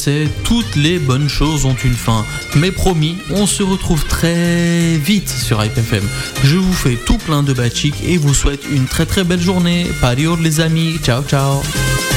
sais, toutes les bonnes choses ont une fin. Mais promis, on se retrouve très vite sur Hype FM. Je vous fais tout plein de bachik et vous souhaite une très très belle journée. Parior les amis, ciao ciao.